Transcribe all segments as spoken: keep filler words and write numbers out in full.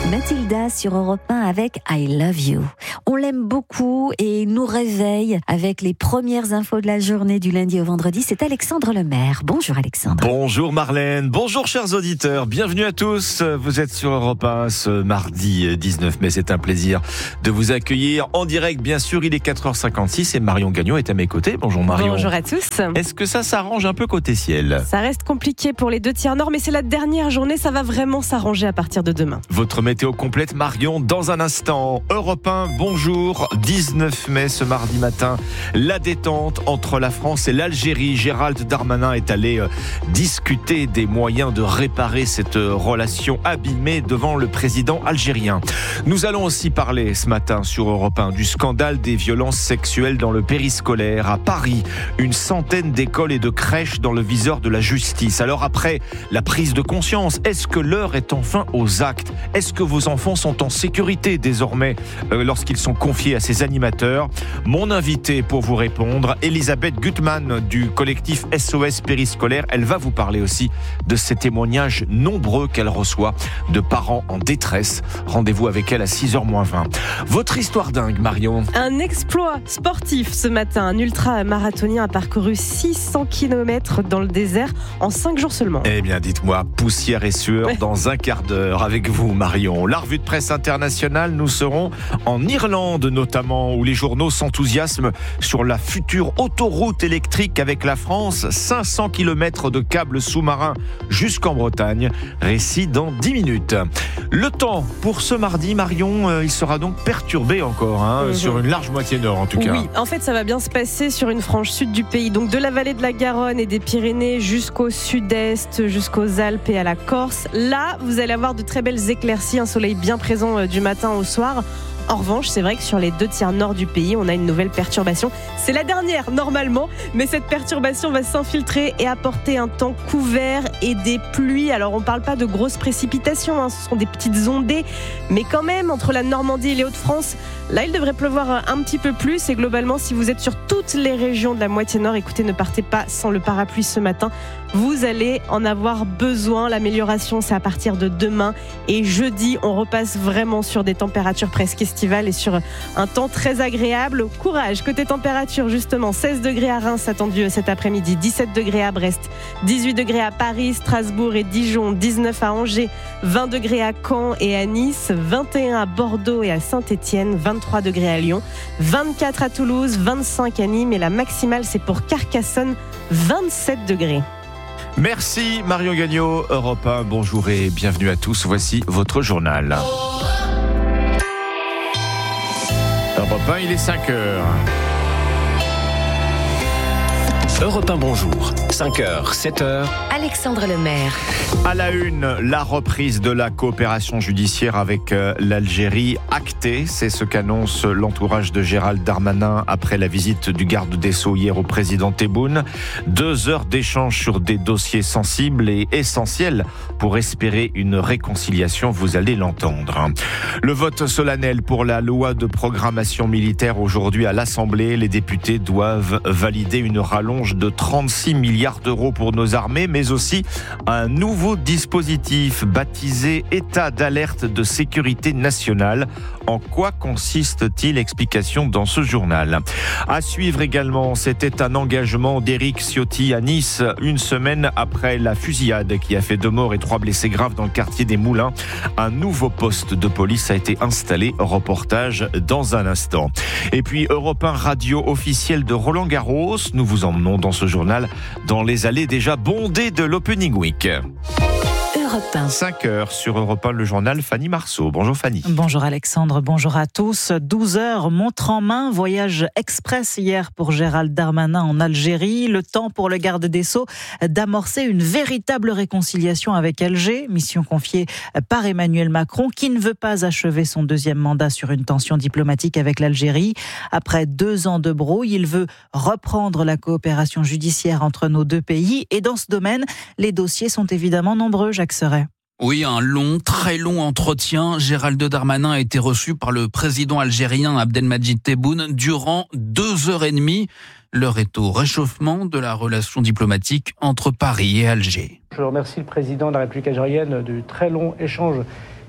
Mathilda sur Europe un avec I Love You. On l'aime beaucoup et il nous réveille avec les premières infos de la journée du lundi au vendredi. C'est Alexandre Lemaire. Bonjour Alexandre. Bonjour Marlène, bonjour chers auditeurs, bienvenue à tous. Vous êtes sur Europe un ce mardi dix-neuf mai. C'est un plaisir de vous accueillir en direct. Bien sûr, il est quatre heures cinquante-six et Marion Gagnon est à mes côtés. Bonjour Marion. Bonjour à tous. Est-ce que ça s'arrange un peu côté ciel ? Ça reste compliqué pour les deux tiers nord, mais c'est la dernière journée. Ça va vraiment s'arranger à partir de demain. Votre météo complète, Marion, dans un instant. Europe un, bonjour. dix-neuf mai, ce mardi matin, la détente entre la France et l'Algérie. Gérald Darmanin est allé euh, discuter des moyens de réparer cette euh, relation abîmée devant le président algérien. Nous allons aussi parler ce matin sur Europe un du scandale des violences sexuelles dans le périscolaire. À Paris, une centaine d'écoles et de crèches dans le viseur de la justice. Alors après la prise de conscience, est-ce que l'heure est enfin aux actes ? Est-ce que vos enfants sont en sécurité désormais euh, lorsqu'ils sont confiés à ces animateurs ? Mon invité pour vous répondre, Elisabeth Gutmann du collectif S O S Périscolaire. Elle va vous parler aussi de ces témoignages nombreux qu'elle reçoit de parents en détresse. Rendez-vous avec elle à six heures moins vingt. Votre histoire dingue, Marion. Un exploit sportif ce matin. Un ultra-marathonien a parcouru six cents kilomètres dans le désert en cinq jours seulement. Eh bien, dites-moi, poussière et sueur ouais. dans un quart d'heure avec vous, Marion. La revue de presse internationale, nous serons en Irlande notamment, où les journaux s'enthousiasment sur la future autoroute électrique avec la France. cinq cents kilomètres de câbles sous-marins jusqu'en Bretagne. Récit dans dix minutes. Le temps pour ce mardi, Marion, euh, il sera donc perturbé encore, hein, mmh. sur une large moitié nord en tout cas. Oui, en fait ça va bien se passer sur une frange sud du pays, donc de la vallée de la Garonne et des Pyrénées jusqu'au sud-est, jusqu'aux Alpes et à la Corse. Là, vous allez avoir de très belles éclaircies, un soleil bien présent euh, du matin au soir. En revanche, c'est vrai que sur les deux tiers nord du pays, on a une nouvelle perturbation. C'est la dernière, normalement, mais cette perturbation va s'infiltrer et apporter un temps couvert et des pluies. Alors, on ne parle pas de grosses précipitations, hein, ce sont des petites ondées, mais quand même, entre la Normandie et les Hauts-de-France, là, il devrait pleuvoir un petit peu plus. Et globalement, si vous êtes sur toutes les régions de la moitié nord, écoutez, ne partez pas sans le parapluie ce matin. Vous allez en avoir besoin. L'amélioration, c'est à partir de demain. Et jeudi, on repasse vraiment sur des températures presque estivales et sur un temps très agréable. Courage, côté température, justement, seize degrés à Reims attendu cet après-midi, dix-sept degrés à Brest, dix-huit degrés à Paris, Strasbourg et Dijon, dix-neuf à Angers, vingt degrés à Caen et à Nice, vingt et un à Bordeaux et à Saint-Étienne, vingt-trois degrés à Lyon, vingt-quatre à Toulouse, vingt-cinq à Nîmes et la maximale, c'est pour Carcassonne, vingt-sept degrés. Merci Marion Gagnon, Europe un, bonjour et bienvenue à tous. Voici votre journal. Europe un, il est cinq heures. Europe un, bonjour. cinq heures, sept heures. Alexandre Lemaire. À la une, la reprise de la coopération judiciaire avec l'Algérie actée. C'est ce qu'annonce l'entourage de Gérald Darmanin après la visite du garde des Sceaux hier au président Tebboune. Deux heures d'échange sur des dossiers sensibles et essentiels pour espérer une réconciliation, vous allez l'entendre. Le vote solennel pour la loi de programmation militaire aujourd'hui à l'Assemblée. Les députés doivent valider une rallonge de trente-six milliards d'euros pour nos armées, mais aussi un nouveau dispositif baptisé État d'alerte de sécurité nationale. En quoi consiste-t-il ? Explication dans ce journal. À suivre également, c'était un engagement d'Éric Ciotti à Nice, une semaine après la fusillade qui a fait deux morts et trois blessés graves dans le quartier des Moulins. Un nouveau poste de police a été installé. Reportage dans un instant. Et puis Europe un radio officielle de Roland Garros. Nous vous emmenons dans ce journal dans les allées déjà bondées de l'Opening Week. Europe un. cinq heures sur Europe un, le journal, Fanny Marceau. Bonjour Fanny. Bonjour Alexandre, bonjour à tous. douze heures, montre en main, voyage express hier pour Gérald Darmanin en Algérie. Le temps pour le garde des Sceaux d'amorcer une véritable réconciliation avec Alger. Mission confiée par Emmanuel Macron, qui ne veut pas achever son deuxième mandat sur une tension diplomatique avec l'Algérie. Après deux ans de brouille, il veut reprendre la coopération judiciaire entre nos deux pays. Et dans ce domaine, les dossiers sont évidemment nombreux, Jacques Serret. Oui, un long, très long entretien. Gérald Darmanin a été reçu par le président algérien Abdelmadjid Tebboune durant deux heures et demie. L'heure est au réchauffement de la relation diplomatique entre Paris et Alger. Je remercie le président de la République algérienne du très long échange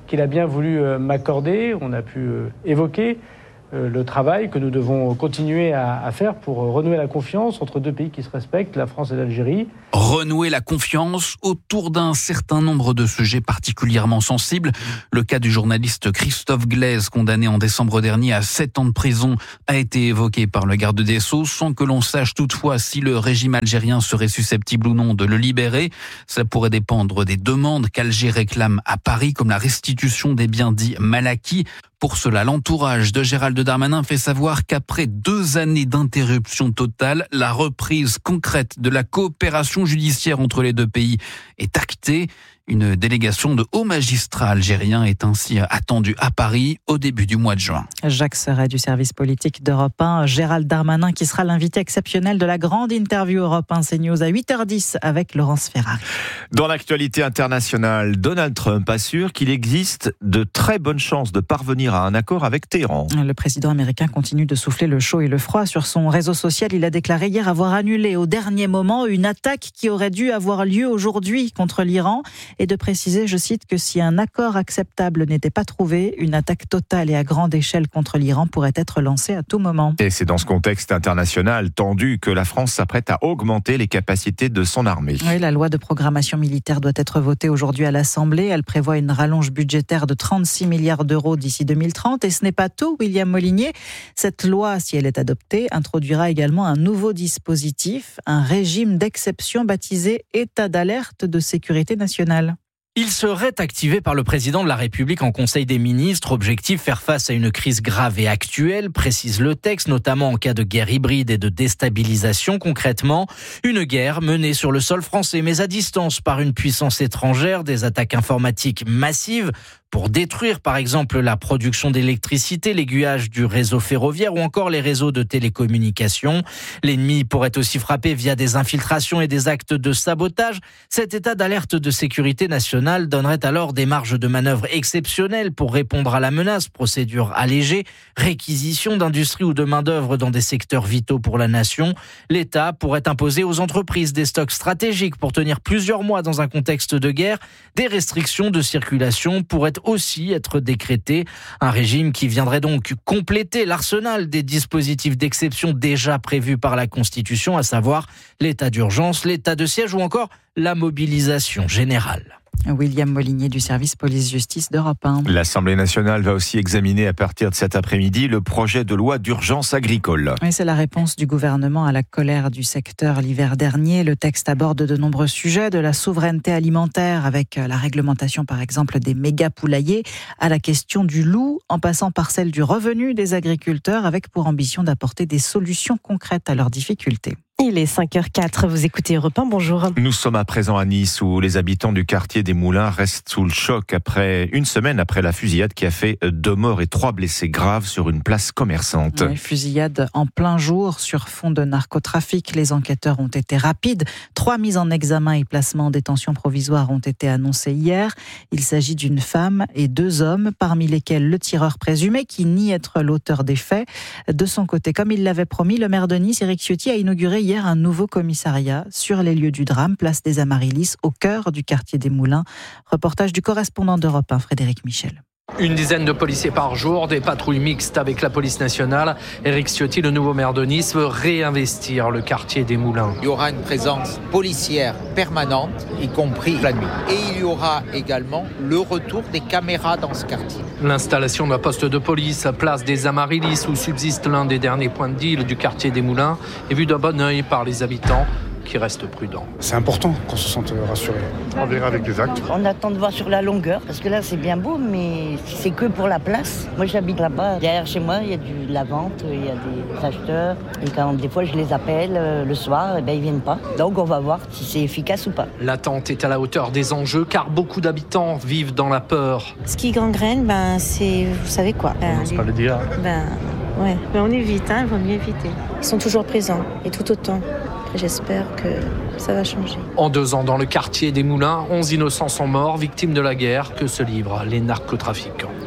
qu'il a bien voulu m'accorder. On a pu évoquer le travail que nous devons continuer à, à faire pour renouer la confiance entre deux pays qui se respectent, la France et l'Algérie. Renouer la confiance autour d'un certain nombre de sujets particulièrement sensibles. Le cas du journaliste Christophe Glaise, condamné en décembre dernier à sept ans de prison, a été évoqué par le garde des Sceaux, sans que l'on sache toutefois si le régime algérien serait susceptible ou non de le libérer. Cela pourrait dépendre des demandes qu'Alger réclame à Paris, comme la restitution des biens dits mal acquis. Pour cela, l'entourage de Gérald Darmanin fait savoir qu'après deux années d'interruption totale, la reprise concrète de la coopération judiciaire entre les deux pays est actée. Une délégation de hauts magistrats algériens est ainsi attendue à Paris au début du mois de juin. Jacques Serret du service politique d'Europe un, Gérald Darmanin qui sera l'invité exceptionnel de la grande interview Europe un CNews à huit heures dix avec Laurence Ferrari. Dans l'actualité internationale, Donald Trump assure qu'il existe de très bonnes chances de parvenir à un accord avec Téhéran. Le président américain continue de souffler le chaud et le froid. Sur son réseau social, il a déclaré hier avoir annulé au dernier moment une attaque qui aurait dû avoir lieu aujourd'hui contre l'Iran. Et de préciser, je cite, que si un accord acceptable n'était pas trouvé, une attaque totale et à grande échelle contre l'Iran pourrait être lancée à tout moment. Et c'est dans ce contexte international tendu que la France s'apprête à augmenter les capacités de son armée. Oui, la loi de programmation militaire doit être votée aujourd'hui à l'Assemblée. Elle prévoit une rallonge budgétaire de trente-six milliards d'euros d'ici deux mille trente. Et ce n'est pas tout, William Molinier. Cette loi, si elle est adoptée, introduira également un nouveau dispositif, un régime d'exception baptisé État d'alerte de sécurité nationale. Il serait activé par le président de la République en Conseil des ministres. Objectif, faire face à une crise grave et actuelle, précise le texte, notamment en cas de guerre hybride et de déstabilisation. Concrètement, une guerre menée sur le sol français, mais à distance par une puissance étrangère, des attaques informatiques massives pour détruire par exemple la production d'électricité, l'aiguillage du réseau ferroviaire ou encore les réseaux de télécommunications. L'ennemi pourrait aussi frapper via des infiltrations et des actes de sabotage. Cet état d'alerte de sécurité nationale donnerait alors des marges de manœuvre exceptionnelles pour répondre à la menace, procédure allégée, réquisition d'industrie ou de main-d'œuvre dans des secteurs vitaux pour la nation. L'État pourrait imposer aux entreprises des stocks stratégiques pour tenir plusieurs mois dans un contexte de guerre. Des restrictions de circulation pourraient aussi être décrété. Un régime qui viendrait donc compléter l'arsenal des dispositifs d'exception déjà prévus par la Constitution, à savoir l'état d'urgence, l'état de siège ou encore la mobilisation générale. William Molinier du service police-justice d'Europe un. L'Assemblée nationale va aussi examiner à partir de cet après-midi le projet de loi d'urgence agricole. Oui, c'est la réponse du gouvernement à la colère du secteur l'hiver dernier. Le texte aborde de nombreux sujets, de la souveraineté alimentaire avec la réglementation par exemple des méga poulaillers, à la question du loup, en passant par celle du revenu des agriculteurs, avec pour ambition d'apporter des solutions concrètes à leurs difficultés. Il est cinq heures quatre, vous écoutez Europe un, bonjour. Nous sommes à présent à Nice où les habitants du quartier des Moulins restent sous le choc après une semaine après la fusillade qui a fait deux morts et trois blessés graves sur une place commerçante. Une fusillade en plein jour sur fond de narcotrafic. Les enquêteurs ont été rapides. Trois mises en examen et placements en détention provisoire ont été annoncés hier. Il s'agit d'une femme et deux hommes, parmi lesquels le tireur présumé qui nie être l'auteur des faits. De son côté, comme il l'avait promis, le maire de Nice, Éric Ciotti, a inauguré hier un nouveau commissariat sur les lieux du drame, place des Amaryllis, au cœur du quartier des Moulins. Reportage du correspondant d'Europe un, Frédéric Michel. Une dizaine de policiers par jour, des patrouilles mixtes avec la police nationale. Éric Ciotti, le nouveau maire de Nice, veut réinvestir le quartier des Moulins. Il y aura une présence policière permanente, y compris la nuit. Et il y aura également le retour des caméras dans ce quartier. L'installation d'un poste de police, place des Amaryllis, où subsiste l'un des derniers points de deal du quartier des Moulins, est vu d'un bon œil par les habitants, qui reste prudent. C'est important qu'on se sente rassuré. On verra avec les actes. On attend de voir sur la longueur, parce que là c'est bien beau, mais c'est que pour la place. Moi j'habite là-bas, derrière chez moi il y a du, de la vente, il y a des acheteurs, et quand des fois je les appelle euh, le soir, et ben, ils viennent pas. Donc on va voir si c'est efficace ou pas. L'attente est à la hauteur des enjeux, car beaucoup d'habitants vivent dans la peur. Ce qui gangrène, ben, c'est, vous savez quoi ben, On n'ose pas le dire. Ben, ouais. Mais on évite, hein, il vaut mieux éviter. Ils sont toujours présents, et tout autant. Après, j'espère que ça va changer. En deux ans, dans le quartier des Moulins, onze innocents sont morts, victimes de la guerre que se livrent les narcotrafiquants.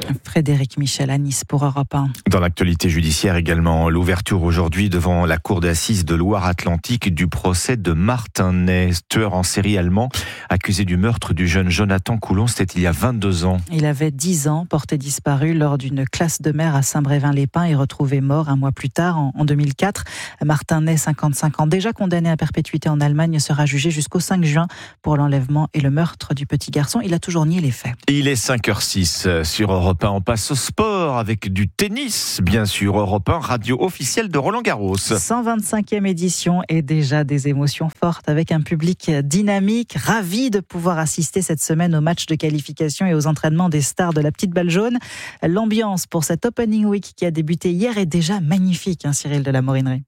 Frédéric Michel à Nice pour Europe un. Dans l'actualité judiciaire également, l'ouverture aujourd'hui devant la cour d'assises de Loire-Atlantique du procès de Martin Ney, tueur en série allemand, accusé du meurtre du jeune Jonathan Coulon, c'était il y a vingt-deux ans. Il avait dix ans, porté disparu lors d'une classe de mer à Saint-Brévin-les-Pins et retrouvé mort un mois plus tard, en, en deux mille quatre. Martin Ney, cinquante-cinq ans, déjà condamné à perpétuité en Allemagne, sera jugé jusqu'au cinq juin pour l'enlèvement et le meurtre du petit garçon. Il a toujours nié les faits. Il est cinq heures six sur Europe un. On passe au sport avec du tennis, bien sûr. Europe un, radio officielle de Roland-Garros. cent vingt-cinquième édition et déjà des émotions fortes avec un public dynamique, ravi de pouvoir assister cette semaine aux matchs de qualification et aux entraînements des stars de la petite balle jaune. L'ambiance pour cette Opening Week qui a débuté hier est déjà magnifique, hein, Cyril de la Morinerie.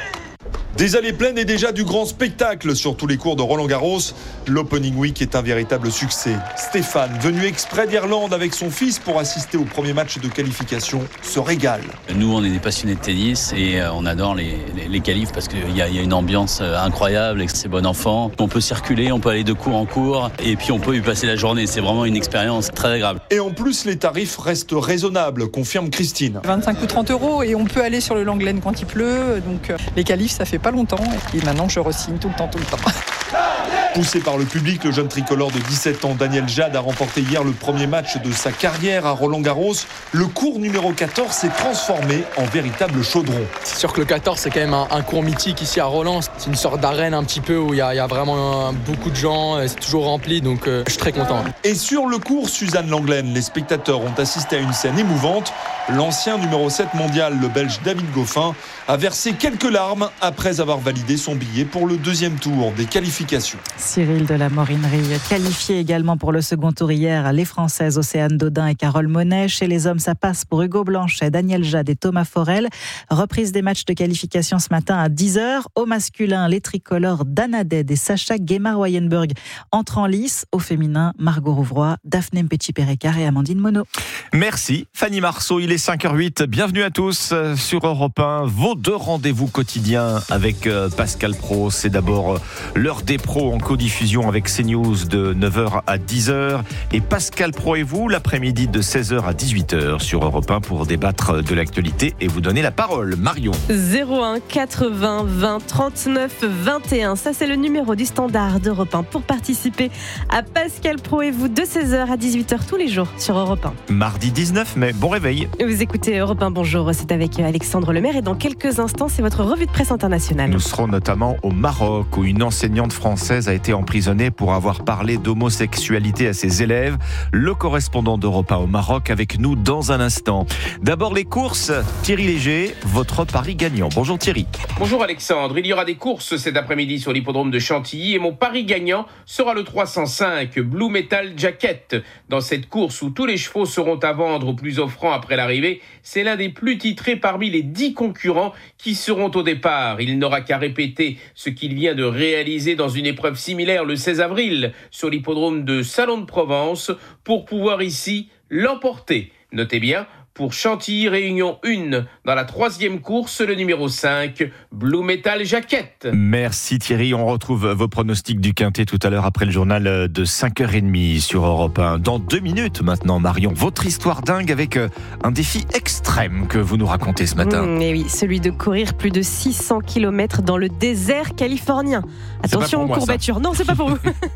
Des allées pleines et déjà du grand spectacle sur tous les cours de Roland-Garros. L'Opening Week est un véritable succès. Stéphane, venu exprès d'Irlande avec son fils pour assister au premier match de qualification, se régale. Nous, on est des passionnés de tennis et on adore les, les, les qualifs parce qu'il y, y a une ambiance incroyable et c'est bon enfant. On peut circuler, on peut aller de cours en cours et puis on peut y passer la journée. C'est vraiment une expérience très agréable. Et en plus, les tarifs restent raisonnables, confirme Christine. vingt-cinq ou trente euros et on peut aller sur le Langlaine quand il pleut. Donc les qualifs, ça fait pas longtemps et maintenant je re-signe tout le temps, tout le temps. Poussé par le public, le jeune tricolore de dix-sept ans, Daniel Jade, a remporté hier le premier match de sa carrière à Roland-Garros. Le cours numéro quatorze s'est transformé en véritable chaudron. C'est sûr que le quatorze, c'est quand même un, un cours mythique ici à Roland. C'est une sorte d'arène un petit peu où il y, y a vraiment beaucoup de gens, c'est toujours rempli, donc euh, je suis très content. Et sur le cours Suzanne Langlaine, les spectateurs ont assisté à une scène émouvante. L'ancien numéro sept mondial, le Belge David Goffin, a versé quelques larmes après avoir validé son billet pour le deuxième tour des qualifications. Cyril de la Morinerie, qualifié également pour le second tour hier, les Françaises Océane Dodin et Carole Monet. Chez les hommes, ça passe pour Hugo Blanchet, Daniel Jade et Thomas Forel. Reprise des matchs de qualification ce matin à dix heures. Au masculin, les tricolores d'Anna Ded et Sacha Guémard-Wayenberg entrent en lice. Au féminin, Margot Rouvroy, Daphné Mpetshi-Perekar et Amandine Monod. Merci Fanny Marceau, il est cinq heures huit. Bienvenue à tous sur Europe un. Vos deux rendez-vous quotidiens avec Pascal Praud. C'est d'abord l'heure des pros en codiffusion avec CNews de neuf heures à dix heures. Et Pascal Praud et vous, l'après-midi de seize heures à dix-huit heures sur Europe un pour débattre de l'actualité et vous donner la parole. Marion. zéro un quatre-vingts vingt trente-neuf vingt et un. Ça, c'est le numéro du standard d'Europe un pour participer à Pascal Praud et vous de seize heures à dix-huit heures tous les jours sur Europe un. Mardi dix-neuf mai, bon réveil. Vous écoutez Europe un, bonjour, c'est avec Alexandre Lemaire et dans quelques instants, c'est votre revue de presse internationale. Nous serons notamment au Maroc où une enseignante française a été emprisonnée pour avoir parlé d'homosexualité à ses élèves. Le correspondant d'Europe un au Maroc avec nous dans un instant. D'abord les courses, Thierry Léger, votre pari gagnant. Bonjour Thierry. Bonjour Alexandre, il y aura des courses cet après-midi sur l'hippodrome de Chantilly et mon pari gagnant sera le trois cent cinq Blue Metal Jacket. Dans cette course où tous les chevaux seront à vendre au plus offrant après l'arrivée, c'est l'un des plus titrés parmi les dix concurrents qui seront au départ. Il n'aura qu'à répéter ce qu'il vient de réaliser dans une épreuve similaire le seize avril sur l'hippodrome de Salon de Provence pour pouvoir ici l'emporter. Notez bien, pour Chantilly Réunion un, dans la troisième course, le numéro cinq, Blue Metal Jacket. Merci Thierry, on retrouve vos pronostics du Quintet tout à l'heure après le journal de cinq heures trente sur Europe un. Dans deux minutes maintenant, Marion, votre histoire dingue avec un défi extrême que vous nous racontez ce matin. Mmh, et oui, celui de courir plus de six cents kilomètres dans le désert californien. Attention aux moi, courbatures. Ça. Non, c'est pas pour vous.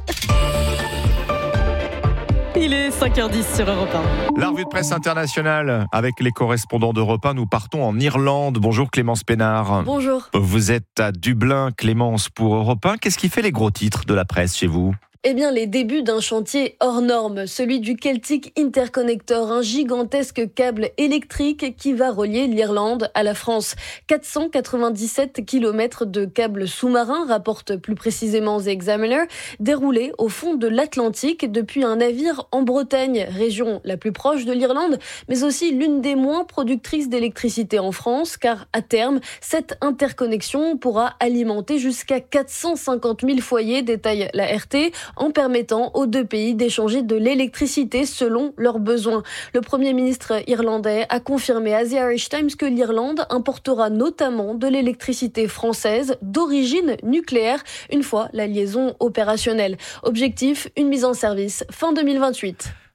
Il est cinq heures dix sur Europe un. La revue de presse internationale avec les correspondants d'Europe un. Nous partons en Irlande. Bonjour Clémence Pénard. Bonjour. Vous êtes à Dublin, Clémence, pour Europe un. Qu'est-ce qui fait les gros titres de la presse chez vous ? Eh bien, les débuts d'un chantier hors norme, celui du Celtic Interconnector, un gigantesque câble électrique qui va relier l'Irlande à la France. quatre cent quatre-vingt-dix-sept kilomètres de câbles sous-marins, rapporte plus précisément The Examiner, déroulés au fond de l'Atlantique depuis un navire en Bretagne, région la plus proche de l'Irlande, mais aussi l'une des moins productrices d'électricité en France, car à terme, cette interconnexion pourra alimenter jusqu'à quatre cent cinquante mille foyers, détaille la R T, en permettant aux deux pays d'échanger de l'électricité selon leurs besoins. Le Premier ministre irlandais a confirmé à The Irish Times que l'Irlande importera notamment de l'électricité française d'origine nucléaire une fois la liaison opérationnelle. Objectif, une mise en service fin deux mille vingt-huit.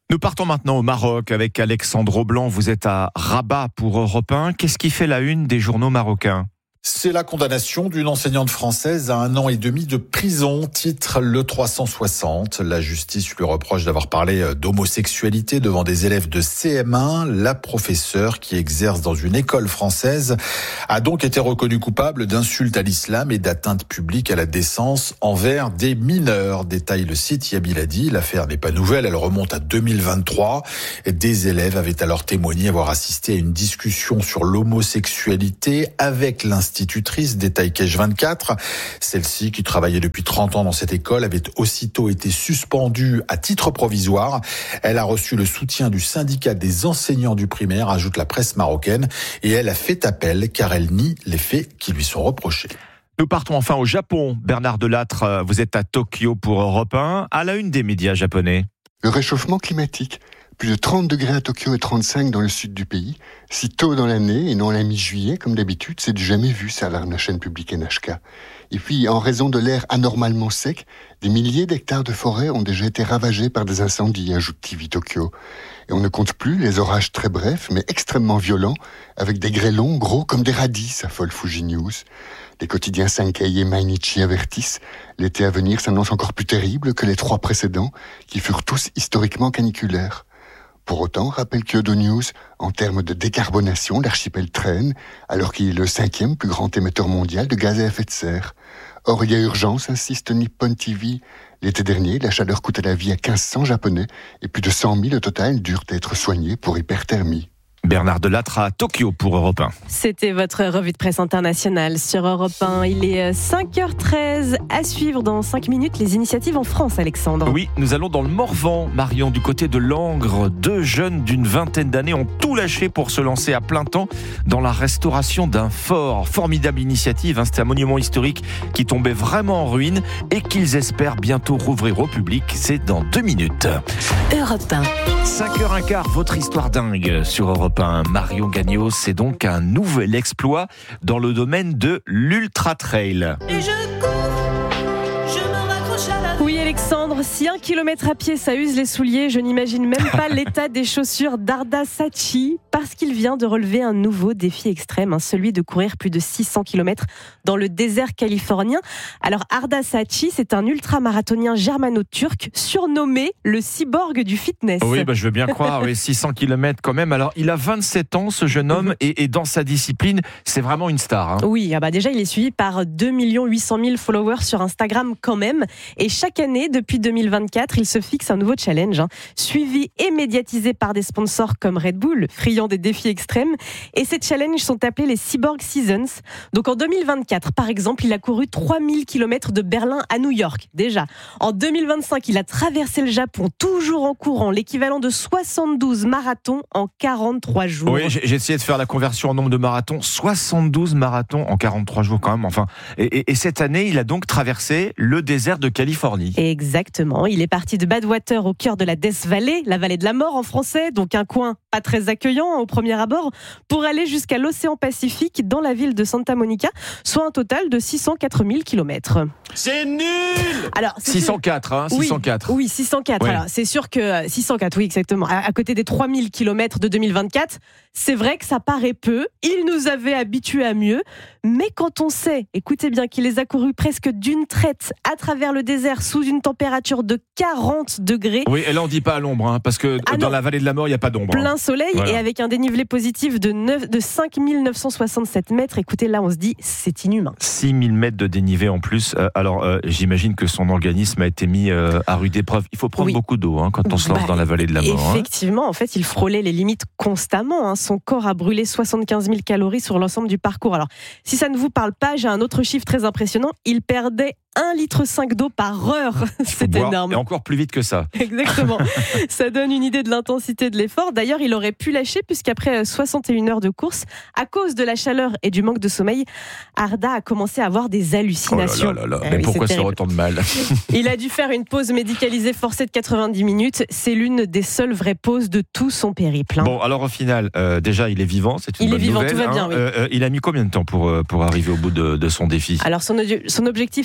Nous partons maintenant au Maroc avec Alexandre Blanc. Vous êtes à Rabat pour Europe un. Qu'est-ce qui fait la une des journaux marocains ? C'est la condamnation d'une enseignante française à un an et demi de prison, titre le trois cent soixante. La justice lui reproche d'avoir parlé d'homosexualité devant des élèves de C M un. La professeure, qui exerce dans une école française, a donc été reconnue coupable d'insulte à l'islam et d'atteinte publique à la décence envers des mineurs. Détaille le site Yabiladi. L'affaire n'est pas nouvelle, elle remonte à deux mille vingt-trois. Des élèves avaient alors témoigné avoir assisté à une discussion sur l'homosexualité avec l'institutrice, détaille Kej vingt-quatre. Celle-ci, qui travaillait depuis trente ans dans cette école, avait aussitôt été suspendue à titre provisoire. Elle a reçu le soutien du syndicat des enseignants du primaire, ajoute la presse marocaine, et elle a fait appel car elle nie les faits qui lui sont reprochés. Nous partons enfin au Japon. Bernard Delattre, vous êtes à Tokyo pour Europe un, à la une des médias japonais. Le réchauffement climatique. Plus de trente degrés à Tokyo et trente-cinq dans le sud du pays. Si tôt dans l'année et non à la mi-juillet, comme d'habitude, c'est du jamais vu, ça alarme la chaîne publique N H K. Et puis, en raison de l'air anormalement sec, des milliers d'hectares de forêt ont déjà été ravagés par des incendies, ajoute T V Tokyo. Et on ne compte plus les orages très brefs, mais extrêmement violents, avec des grêlons gros comme des radis, s'affole Fuji News. Les quotidiens Sankei et Mainichi avertissent, l'été à venir s'annonce encore plus terrible que les trois précédents, qui furent tous historiquement caniculaires. Pour autant, rappelle Kyodo News, en termes de décarbonation, l'archipel traîne, alors qu'il est le cinquième plus grand émetteur mondial de gaz à effet de serre. Or, il y a urgence, insiste Nippon T V. L'été dernier, la chaleur coûtait la vie à mille cinq cents Japonais, et plus de cent mille au total durent être soignés pour hyperthermie. Bernard Delattre à Tokyo pour Europe un. C'était votre revue de presse internationale sur Europe un. Il est cinq heures treize. À suivre dans cinq minutes les initiatives en France, Alexandre. Oui, nous allons dans le Morvan, Marion, du côté de Langres. Deux jeunes d'une vingtaine d'années ont tout lâché pour se lancer à plein temps dans la restauration d'un fort. Formidable initiative, hein, c'était un monument historique qui tombait vraiment en ruine et qu'ils espèrent bientôt rouvrir au public. C'est dans deux minutes. Europe un. cinq heures quinze, votre histoire dingue sur Europe un. Marion Gagnos, c'est donc un nouvel exploit dans le domaine de l'ultra trail. Et je cours, je me raccroche à la... Oui, Alexandre, si un kilomètre à pied ça use les souliers, je n'imagine même pas l'état des chaussures d'Arda Sachi, parce qu'il vient de relever un nouveau défi extrême, hein, celui de courir plus de six cents kilomètres dans le désert californien. Alors Arda Sachi, c'est un ultramarathonien germano-turc surnommé le cyborg du fitness. Oui, bah, je veux bien croire, oui, six cents kilomètres quand même. Alors il a vingt-sept ans, ce jeune homme, et, et dans sa discipline, c'est vraiment une star. Hein. Oui, ah bah déjà il est suivi par deux millions huit cent mille followers sur Instagram quand même, et chaque année, depuis deux mille vingt-quatre, il se fixe un nouveau challenge, hein, suivi et médiatisé par des sponsors comme Red Bull, friand des défis extrêmes. Et ces challenges sont appelés les Cyborg Seasons. Donc en deux mille vingt-quatre, par exemple, il a couru trois mille kilomètres de Berlin à New York, déjà. En deux mille vingt-cinq, il a traversé le Japon, toujours en courant, l'équivalent de soixante-douze marathons en quarante-trois jours. Oui, j'ai essayé de faire la conversion en nombre de marathons. soixante-douze marathons en quarante-trois jours quand même. Enfin, et, et, et cette année, il a donc traversé le désert de Californie. Exactement. Il est parti de Badwater au cœur de la Death Valley, la vallée de la mort en français, donc un coin pas très accueillant au premier abord, pour aller jusqu'à l'océan Pacifique dans la ville de Santa Monica, soit un total de six cent quatre mille kilomètres. C'est nul. Alors, six cent quatre, hein, oui, six cent quatre. Oui, six cent quatre. Ouais. Alors, c'est sûr que six cent quatre, oui, exactement. À, à côté des trois mille kilomètres de deux mille vingt-quatre, c'est vrai que ça paraît peu. Il nous avait habitués à mieux. Mais quand on sait, écoutez bien, qu'il les a courus presque d'une traite à travers le désert sous une température de quarante degrés. Oui, et là, on ne dit pas à l'ombre, hein, parce que ah dans non. la vallée de la mort, il n'y a pas d'ombre. Plein hein. soleil, voilà. Et avec un dénivelé positif de, neuf, de cinq mille neuf cent soixante-sept mètres. Écoutez, là, on se dit, c'est inhumain. six mille mètres de dénivelé en plus. Euh, alors, euh, j'imagine que son organisme a été mis euh, à rude épreuve. Il faut prendre oui. beaucoup d'eau hein, quand on se lance bah, dans la vallée de la mort. Effectivement, hein. En fait, il frôlait les limites constamment. Hein. Son corps a brûlé soixante-quinze mille calories sur l'ensemble du parcours. Alors, si ça ne vous parle pas, j'ai un autre chiffre très impressionnant. Il perdait un virgule cinq litre d'eau par heure. C'est énorme. Et encore plus vite que ça. Exactement. Ça donne une idée de l'intensité de l'effort. D'ailleurs, il aurait pu lâcher puisqu'après soixante et une heures de course, à cause de la chaleur et du manque de sommeil, Arda a commencé à avoir des hallucinations. Oh là là là là. Mais oui, pourquoi ça retombe mal? Il a dû faire une pause médicalisée forcée de quatre-vingt-dix minutes. C'est l'une des seules vraies pauses de tout son périple. Hein. Bon, alors au final, euh, déjà, il est vivant. C'est une il bonne est vivant, nouvelle, tout va bien. Hein. Oui. Euh, il a mis combien de temps pour, pour arriver au bout de, de son défi? Alors, son, son objectif, c'était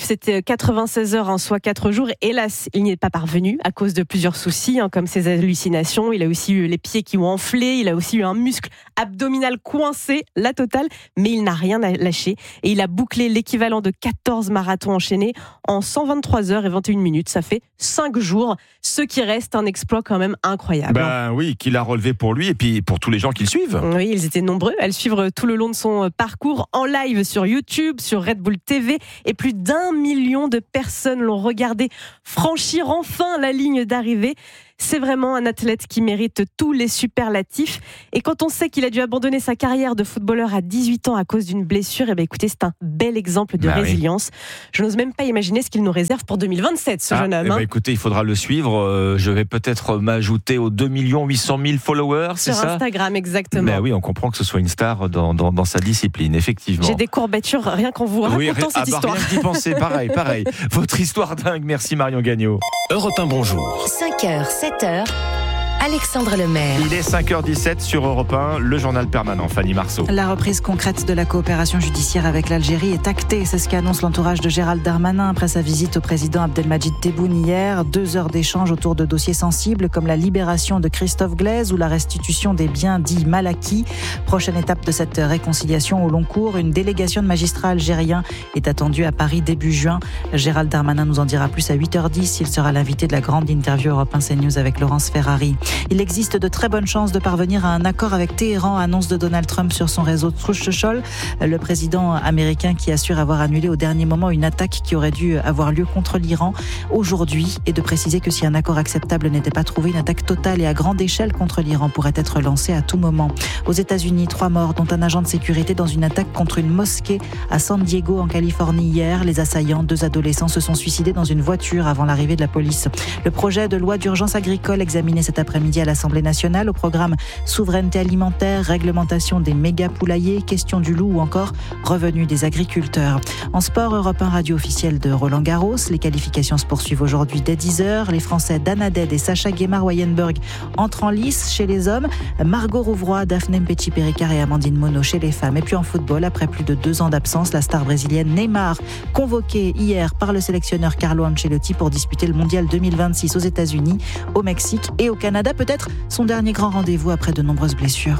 quatre-vingt-seize heures, hein, soit quatre jours. Hélas, il n'y est pas parvenu à cause de plusieurs soucis, hein, comme ses hallucinations. Il a aussi eu les pieds qui ont enflé, il a aussi eu un muscle abdominal coincé, la totale, mais il n'a rien lâché. Et il a bouclé l'équivalent de quatorze marathons enchaînés en cent vingt-trois heures et vingt et une minutes. Ça fait cinq jours, ce qui reste un exploit quand même incroyable. Ben oui, qu'il a relevé pour lui et puis pour tous les gens qui le suivent. Oui, ils étaient nombreux à le suivre tout le long de son parcours en live sur YouTube, sur Red Bull T V, et plus d'un million de personnes l'ont regardé franchir enfin la ligne d'arrivée. C'est vraiment un athlète qui mérite tous les superlatifs. Et quand on sait qu'il a dû abandonner sa carrière de footballeur à dix-huit ans à cause d'une blessure, eh bien écoutez, c'est un bel exemple de bah résilience. Oui. Je n'ose même pas imaginer ce qu'il nous réserve pour deux mille vingt-sept, ce ah, jeune homme. Eh ben écoutez, il faudra le suivre. Euh, je vais peut-être m'ajouter aux deux millions huit cent mille followers, c'est Sur ça ? Sur Instagram, exactement. Ben oui, on comprend que ce soit une star dans, dans, dans sa discipline, effectivement. J'ai des courbatures rien qu'en vous racontant oui, cette ah bah histoire. Rien d'y penser, pareil, pareil. Votre histoire dingue, merci Marion Gagnon. Europe un, bonjour. cinq heures, sept heures. Alexandre Lemaire. Il est cinq heures dix-sept sur Europe un, le journal permanent. Fanny Marceau. La reprise concrète de la coopération judiciaire avec l'Algérie est actée. C'est ce qu'annonce l'entourage de Gérald Darmanin après sa visite au président Abdelmadjid Tebboune hier. Deux heures d'échange autour de dossiers sensibles comme la libération de Christophe Glaise ou la restitution des biens dits mal acquis. Prochaine étape de cette réconciliation au long cours, une délégation de magistrats algériens est attendue à Paris début juin. Gérald Darmanin nous en dira plus à huit heures dix. Il sera l'invité de la grande interview Europe un CNews avec Laurence Ferrari. Il existe de très bonnes chances de parvenir à un accord avec Téhéran, annonce de Donald Trump sur son réseau Truth Social. Le président américain qui assure avoir annulé au dernier moment une attaque qui aurait dû avoir lieu contre l'Iran aujourd'hui, et de préciser que si un accord acceptable n'était pas trouvé, une attaque totale et à grande échelle contre l'Iran pourrait être lancée à tout moment. Aux États-Unis, trois morts, dont un agent de sécurité dans une attaque contre une mosquée à San Diego en Californie hier. Les assaillants, deux adolescents, se sont suicidés dans une voiture avant l'arrivée de la police. Le projet de loi d'urgence agricole examiné cet après-midi à l'Assemblée nationale, au programme souveraineté alimentaire, réglementation des méga poulaillers, question du loup ou encore revenus des agriculteurs. En sport, Europe un radio officielle de Roland Garros. Les qualifications se poursuivent aujourd'hui dès dix heures. Les Français Dan Hadad et Sacha Guemar-Wayenberg entrent en lice chez les hommes. Margot Rouvroy, Daphné Mpetshi-Péricard et Amandine Monod chez les femmes. Et puis en football, après plus de deux ans d'absence, la star brésilienne Neymar, convoquée hier par le sélectionneur Carlo Ancelotti pour disputer le mondial deux mille vingt-six aux États-Unis, au Mexique et au Canada. Peut-être son dernier grand rendez-vous après de nombreuses blessures.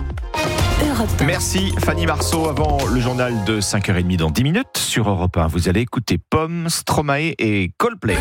Merci Fanny Marceau. Avant le journal de cinq heures trente dans dix minutes sur Europe un, vous allez écouter Pomme, Stromae et Coldplay.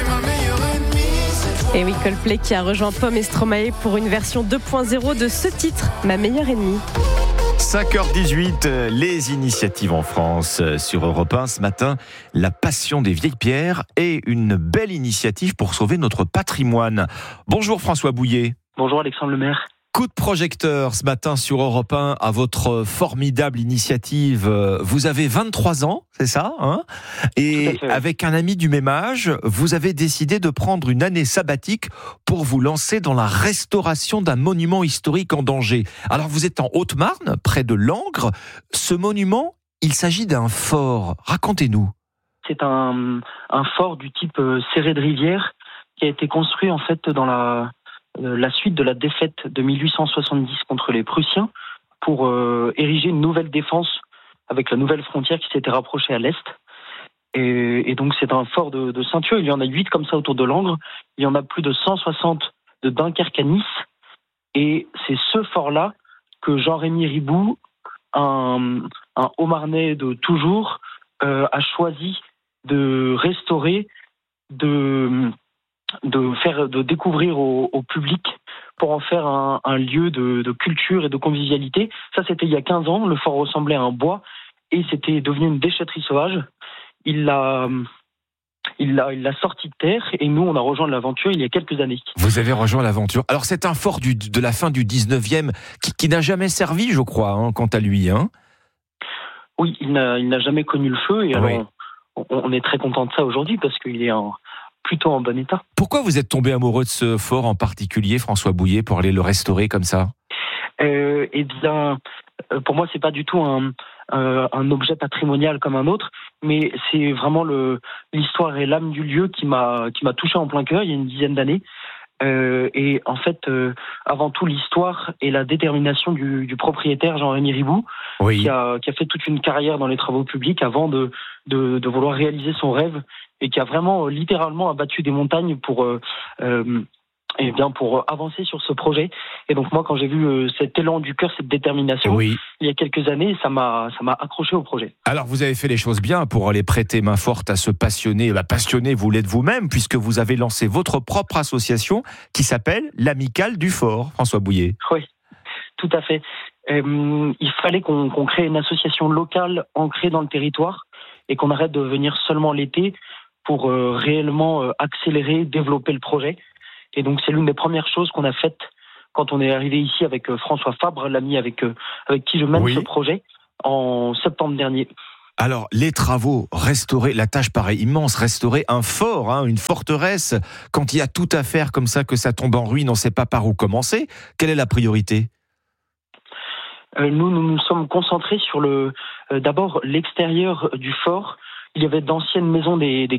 Et oui, Coldplay qui a rejoint Pomme et Stromae pour une version deux point zéro de ce titre, Ma meilleure ennemie. cinq heures dix-huit, les initiatives en France sur Europe un. Ce matin, la passion des vieilles pierres et une belle initiative pour sauver notre patrimoine. Bonjour François Bouillet. Bonjour Alexandre Lemaire. Coup de projecteur ce matin sur Europe un à votre formidable initiative. Vous avez vingt-trois ans, c'est ça, hein ? Et avec un ami du même âge, vous avez décidé de prendre une année sabbatique pour vous lancer dans la restauration d'un monument historique en danger. Alors vous êtes en Haute-Marne, près de Langres. Ce monument, il s'agit d'un fort. Racontez-nous. C'est un, un fort du type serré de rivière qui a été construit en fait dans la... la suite de la défaite de mille huit cent soixante-dix contre les Prussiens pour euh, ériger une nouvelle défense avec la nouvelle frontière qui s'était rapprochée à l'est. Et, et donc c'est un fort de, de ceinture. Il y en a huit comme ça autour de Langres. Il y en a plus de cent soixante de Dunkerque à Nice. Et c'est ce fort-là que Jean-Rémy Riboud, un, un Haut-Marnais de toujours, euh, a choisi de restaurer, de... de faire, de découvrir au, au public pour en faire un, un lieu de, de culture et de convivialité. Ça, c'était il y a quinze ans. Le fort ressemblait à un bois et c'était devenu une déchetterie sauvage. Il l'a, il l'a, il l'a sorti de terre et nous, on a rejoint l'aventure il y a quelques années. Vous avez rejoint l'aventure. Alors, c'est un fort du, de la fin du dix-neuvième qui, qui n'a jamais servi, je crois, hein, quant à lui. Hein. Oui, il n'a, il n'a jamais connu le feu et oui. alors on, on est très content de ça aujourd'hui parce qu'il est en plutôt en bon état. Pourquoi vous êtes tombé amoureux de ce fort en particulier, François Bouillet, pour aller le restaurer comme ça ? euh, Eh bien, pour moi, c'est pas du tout un, euh, un objet patrimonial comme un autre, mais c'est vraiment le, l'histoire et l'âme du lieu qui m'a, qui m'a touché en plein cœur il y a une dizaine d'années. Euh, et en fait, euh, avant tout, l'histoire et la détermination du, du propriétaire Jean-Rémy Riboud, oui. qui, a, qui a fait toute une carrière dans les travaux publics avant de, de, de vouloir réaliser son rêve, et qui a vraiment euh, littéralement abattu des montagnes pour... Euh, euh, Eh bien, pour avancer sur ce projet. Et donc moi, quand j'ai vu euh, cet élan du cœur, cette détermination, oui. il y a quelques années, ça m'a, ça m'a accroché au projet. Alors, vous avez fait les choses bien pour aller prêter main forte à ce passionné. Bah, passionné, vous l'êtes vous-même, puisque vous avez lancé votre propre association qui s'appelle l'Amicale du Fort, François Bouillet. Oui, tout à fait. Euh, il fallait qu'on, qu'on crée une association locale ancrée dans le territoire et qu'on arrête de venir seulement l'été pour euh, réellement euh, accélérer, développer le projet. Et donc, c'est l'une des premières choses qu'on a faites quand on est arrivé ici avec François Fabre, l'ami avec, avec qui je mène oui. ce projet, en septembre dernier. Alors, les travaux, restaurer, la tâche paraît immense, restaurer un fort, hein, une forteresse, quand il y a tout à faire comme ça, que ça tombe en ruine, on ne sait pas par où commencer. Quelle est la priorité ? euh, Nous, nous nous sommes concentrés sur le, euh, d'abord l'extérieur du fort. Il y avait d'anciennes maisons des, des